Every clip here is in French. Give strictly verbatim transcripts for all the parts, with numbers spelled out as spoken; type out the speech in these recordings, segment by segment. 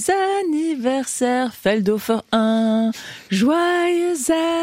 Anniversaire Feldhofer un, joyeux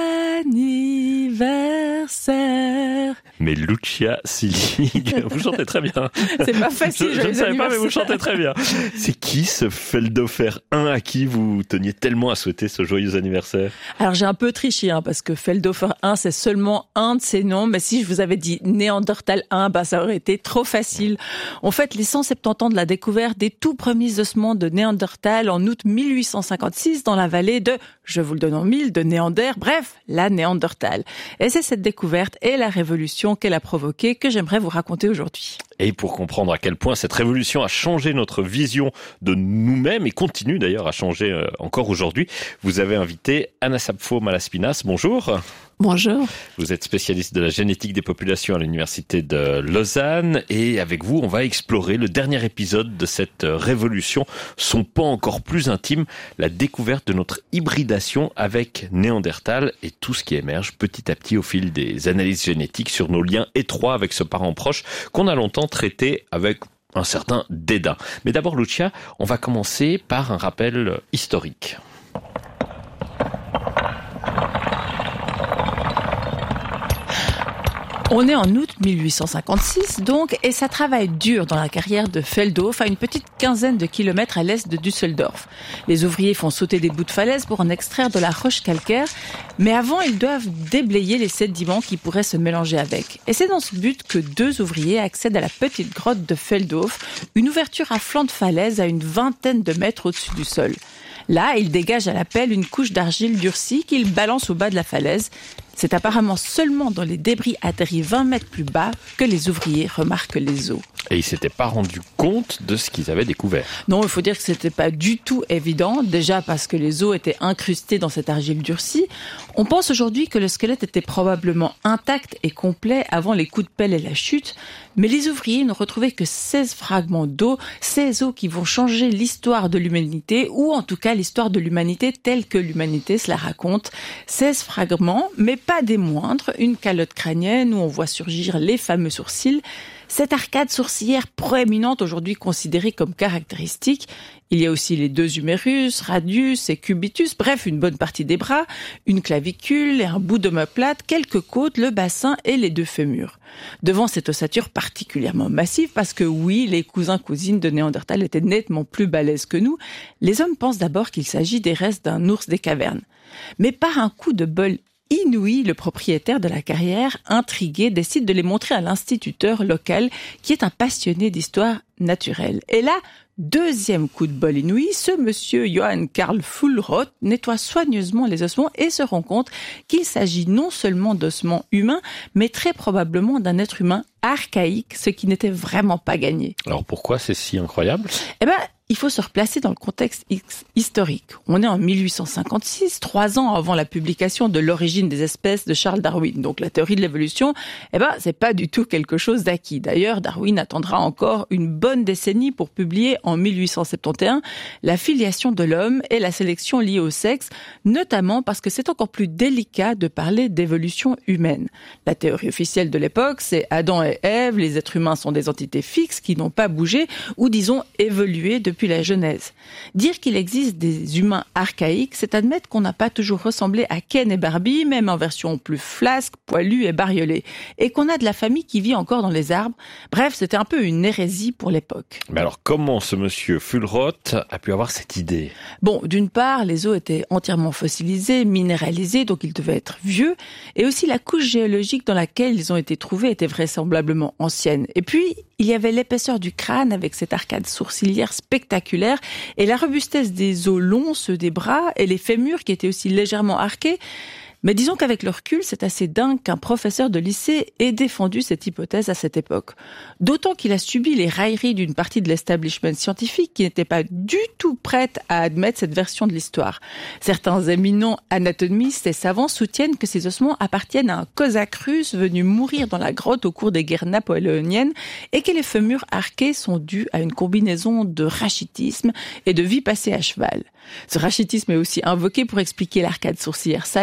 anniversaire. Mais Lucia Sillig, vous chantez très bien. C'est pas facile. Je, je ne savais pas, mais vous chantez très bien. C'est qui ce Feldhofer un à qui vous teniez tellement à souhaiter ce joyeux anniversaire? Alors j'ai un peu triché, hein, parce que Feldhofer un, c'est seulement un de ses noms. Mais si je vous avais dit Néandertal un, bah ça aurait été trop facile. On fête les cent soixante-dix ans de la découverte des tout premiers ossements de Néandertal en août mille huit cent cinquante-six dans la vallée de, je vous le donne en mille, de Néander, bref, la Néandertal. Et c'est cette découverte et la révolution qu'elle a provoquée que j'aimerais vous raconter aujourd'hui. Et pour comprendre à quel point cette révolution a changé notre vision de nous-mêmes et continue d'ailleurs à changer euh, encore aujourd'hui, vous avez invité Anna Sapfo-Malaspinas. Bonjour. Bonjour. Vous êtes spécialiste de la génétique des populations à l'université de Lausanne et avec vous, on va explorer le dernier épisode de cette révolution, son pan encore plus intime, la découverte de notre hybridation avec Néandertal et tout ce qui émerge petit à petit au fil des analyses génétiques sur nos liens étroits avec ce parent proche qu'on a longtemps traité avec un certain dédain. Mais d'abord, Lucia, on va commencer par un rappel historique. On est en août mille huit cent cinquante-six, donc, et ça travaille dur dans la carrière de Feldhof, à une petite quinzaine de kilomètres à l'est de Düsseldorf. Les ouvriers font sauter des bouts de falaise pour en extraire de la roche calcaire, mais avant, ils doivent déblayer les sédiments qui pourraient se mélanger avec. Et c'est dans ce but que deux ouvriers accèdent à la petite grotte de Feldhof, une ouverture à flanc de falaise à une vingtaine de mètres au-dessus du sol. Là, ils dégagent à la pelle une couche d'argile durcie qu'ils balancent au bas de la falaise. C'est apparemment seulement dans les débris atterris vingt mètres plus bas que les ouvriers remarquent les os. Et ils s'étaient pas rendus compte de ce qu'ils avaient découvert. Non, il faut dire que c'était pas du tout évident. Déjà parce que les os étaient incrustés dans cette argile durcie. On pense aujourd'hui que le squelette était probablement intact et complet avant les coups de pelle et la chute. Mais les ouvriers n'ont retrouvé que seize fragments d'os, seize os qui vont changer l'histoire de l'humanité, ou en tout cas l'histoire de l'humanité telle que l'humanité se la raconte. seize fragments, mais pas des moindres, une calotte crânienne où on voit surgir les fameux sourcils. Cette arcade sourcilière proéminente aujourd'hui considérée comme caractéristique. Il y a aussi les deux humérus, radius et cubitus, bref, une bonne partie des bras, une clavicule et un bout d'omoplate, quelques côtes, le bassin et les deux fémurs. Devant cette ossature particulièrement massive, parce que oui, les cousins-cousines de Néandertal étaient nettement plus balèzes que nous, les hommes pensent d'abord qu'il s'agit des restes d'un ours des cavernes. Mais par un coup de bol inouï, le propriétaire de la carrière, intrigué, décide de les montrer à l'instituteur local qui est un passionné d'histoire naturelle. Et là, deuxième coup de bol inouï, ce monsieur Johann Karl Fuhlrott nettoie soigneusement les ossements et se rend compte qu'il s'agit non seulement d'ossements humains, mais très probablement d'un être humain archaïque, ce qui n'était vraiment pas gagné. Alors pourquoi c'est si incroyable ? Eh ben, il faut se replacer dans le contexte historique. On est en mille huit cent cinquante-six, trois ans avant la publication de L'origine des espèces de Charles Darwin. Donc la théorie de l'évolution, eh ben, c'est pas du tout quelque chose d'acquis. D'ailleurs, Darwin attendra encore une bonne décennie pour publier en mille huit cent soixante et onze la filiation de l'homme et la sélection liée au sexe, notamment parce que c'est encore plus délicat de parler d'évolution humaine. La théorie officielle de l'époque, c'est Adam et Ève, les êtres humains sont des entités fixes qui n'ont pas bougé ou disons évolué depuis la Genèse. Dire qu'il existe des humains archaïques, c'est admettre qu'on n'a pas toujours ressemblé à Ken et Barbie, même en version plus flasque, poilue et bariolée, et qu'on a de la famille qui vit encore dans les arbres. Bref, c'était un peu une hérésie pour l'époque. Mais alors, comment ce monsieur Fuhlrott a pu avoir cette idée ? Bon, d'une part, les os étaient entièrement fossilisés, minéralisés, donc ils devaient être vieux, et aussi la couche géologique dans laquelle ils ont été trouvés était vraisemblablement ancienne. Et puis, il y avait l'épaisseur du crâne avec cette arcade sourcilière spectaculaire et la robustesse des os longs, ceux des bras, et les fémurs qui étaient aussi légèrement arqués. Mais disons qu'avec le recul, c'est assez dingue qu'un professeur de lycée ait défendu cette hypothèse à cette époque. D'autant qu'il a subi les railleries d'une partie de l'establishment scientifique qui n'était pas du tout prête à admettre cette version de l'histoire. Certains éminents anatomistes et savants soutiennent que ces ossements appartiennent à un cosaque russe venu mourir dans la grotte au cours des guerres napoléoniennes et que les fémurs arqués sont dus à une combinaison de rachitisme et de vie passée à cheval. Ce rachitisme est aussi invoqué pour expliquer l'arcade sourcilière saillante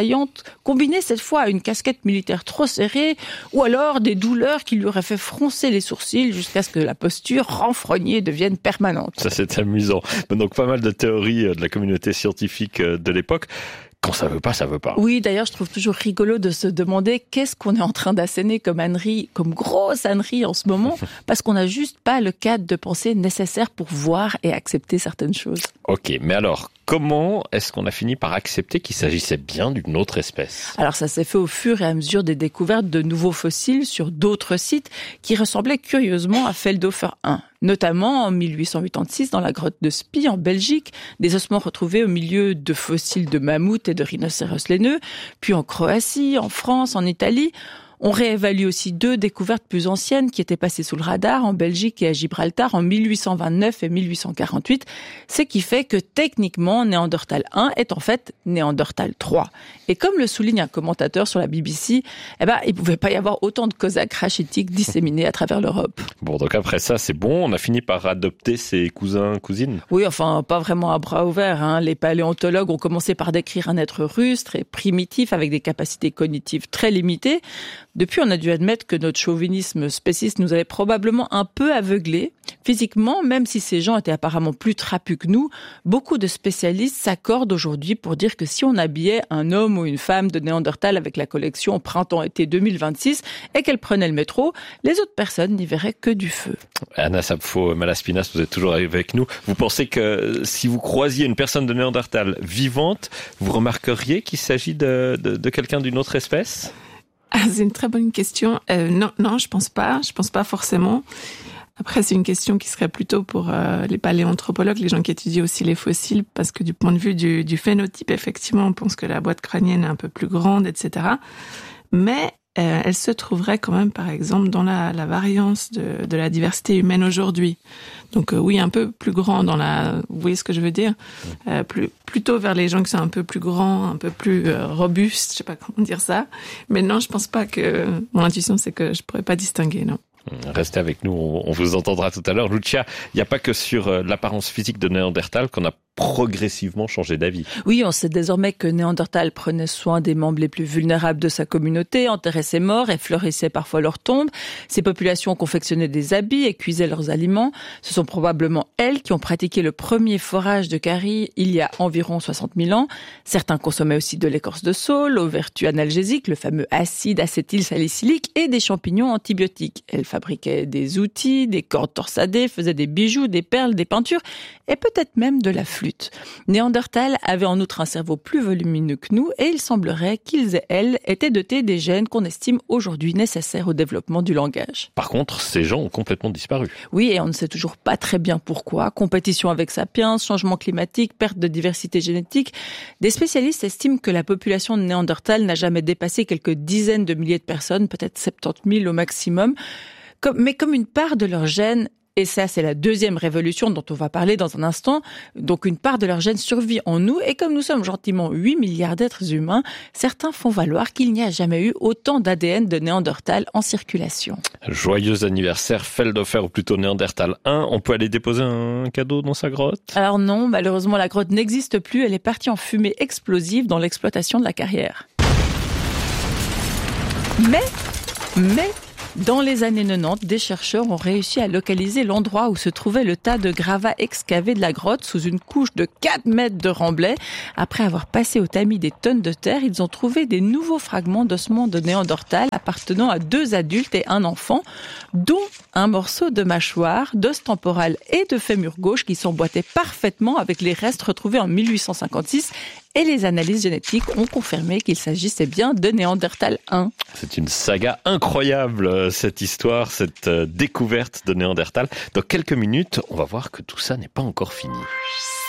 combiné cette fois à une casquette militaire trop serrée, ou alors des douleurs qui lui auraient fait froncer les sourcils jusqu'à ce que la posture renfrognée devienne permanente. Ça, c'est amusant. Donc, pas mal de théories de la communauté scientifique de l'époque. Quand ça veut pas, ça veut pas. Oui, d'ailleurs, je trouve toujours rigolo de se demander qu'est-ce qu'on est en train d'asséner comme ânerie, comme grosse ânerie en ce moment, parce qu'on n'a juste pas le cadre de pensée nécessaire pour voir et accepter certaines choses. Ok, mais alors, comment est-ce qu'on a fini par accepter qu'il s'agissait bien d'une autre espèce ? Alors ça s'est fait au fur et à mesure des découvertes de nouveaux fossiles sur d'autres sites qui ressemblaient curieusement à Feldhofer un. Notamment en mille huit cent quatre-vingt-six dans la grotte de Spie en Belgique, des ossements retrouvés au milieu de fossiles de mammouths et de rhinocéros laineux, puis en Croatie, en France, en Italie. On réévalue aussi deux découvertes plus anciennes qui étaient passées sous le radar en Belgique et à Gibraltar en mille huit cent vingt-neuf et mille huit cent quarante-huit, ce qui fait que techniquement Néandertal un est en fait Néandertal trois. Et comme le souligne un commentateur sur la B B C, eh ben, il ne pouvait pas y avoir autant de cosaques rachitiques disséminés à travers l'Europe. Bon, donc après ça, c'est bon, on a fini par adopter ses cousins, cousines ? Oui, enfin, pas vraiment à bras ouverts, hein. Les paléontologues ont commencé par décrire un être rustre et primitif avec des capacités cognitives très limitées. Depuis, on a dû admettre que notre chauvinisme spéciste nous avait probablement un peu aveuglés. Physiquement, même si ces gens étaient apparemment plus trapus que nous, beaucoup de spécialistes s'accordent aujourd'hui pour dire que si on habillait un homme ou une femme de Néandertal avec la collection Printemps-été deux mille vingt-six et qu'elle prenait le métro, les autres personnes n'y verraient que du feu. Anna Sapfo-Malaspinas, vous êtes toujours avec nous. Vous pensez que si vous croisiez une personne de Néandertal vivante, vous remarqueriez qu'il s'agit de, de, de quelqu'un d'une autre espèce ? Ah, c'est une très bonne question. Euh, non, non, je pense pas. Je pense pas forcément. Après, c'est une question qui serait plutôt pour euh, les paléanthropologues, les gens qui étudient aussi les fossiles, parce que du point de vue du, du phénotype, effectivement, on pense que la boîte crânienne est un peu plus grande, et cetera. Mais euh, elle se trouverait quand même, par exemple, dans la, la variance de, de la diversité humaine aujourd'hui. Donc euh, oui, un peu plus grand dans la... Vous voyez ce que je veux dire ? euh, plus, Plutôt vers les gens qui sont un peu plus grands, un peu plus euh, robustes, je sais pas comment dire ça. Mais non, je pense pas que... Mon intuition, c'est que je pourrais pas distinguer, non. Restez avec nous, on vous entendra tout à l'heure. Lucia, il n'y a pas que sur l'apparence physique de Néandertal qu'on a progressivement changé d'avis. Oui, on sait désormais que Néandertal prenait soin des membres les plus vulnérables de sa communauté, enterrait ses morts, effleurissait parfois leurs tombes. Ces populations confectionnaient des habits et cuisaient leurs aliments. Ce sont probablement elles qui ont pratiqué le premier forage de carie il y a environ soixante mille ans. Certains consommaient aussi de l'écorce de saule, aux vertus analgésiques, le fameux acide acétylsalicylique et des champignons antibiotiques. Elles fabriquaient des outils, des cordes torsadées, faisaient des bijoux, des perles, des peintures et peut-être même de la flûte. Néandertal avait en outre un cerveau plus volumineux que nous et il semblerait qu'ils et elles étaient dotés des gènes qu'on estime aujourd'hui nécessaires au développement du langage. Par contre, ces gens ont complètement disparu. Oui, et on ne sait toujours pas très bien pourquoi. Compétition avec Sapiens, changement climatique, perte de diversité génétique. Des spécialistes estiment que la population de Néandertal n'a jamais dépassé quelques dizaines de milliers de personnes, peut-être soixante-dix mille au maximum. Comme, mais comme une part de leurs gènes, et ça c'est la deuxième révolution dont on va parler dans un instant, donc une part de leurs gènes survit en nous, et comme nous sommes gentiment huit milliards d'êtres humains, certains font valoir qu'il n'y a jamais eu autant d'A D N de Néandertal en circulation. Joyeux anniversaire Feldhofer, ou plutôt Néandertal un, on peut aller déposer un cadeau dans sa grotte ? Alors non, malheureusement la grotte n'existe plus, elle est partie en fumée explosive dans l'exploitation de la carrière. Mais, mais... Dans les années quatre-vingt-dix, des chercheurs ont réussi à localiser l'endroit où se trouvait le tas de gravats excavés de la grotte sous une couche de quatre mètres de remblai. Après avoir passé au tamis des tonnes de terre, ils ont trouvé des nouveaux fragments d'ossements de Néandertal appartenant à deux adultes et un enfant, dont un morceau de mâchoire, d'os temporal et de fémur gauche qui s'emboîtaient parfaitement avec les restes retrouvés en mille huit cent cinquante-six. Et les analyses génétiques ont confirmé qu'il s'agissait bien de Néandertal un. C'est une saga incroyable, cette histoire, cette découverte de Néandertal. Dans quelques minutes, on va voir que tout ça n'est pas encore fini.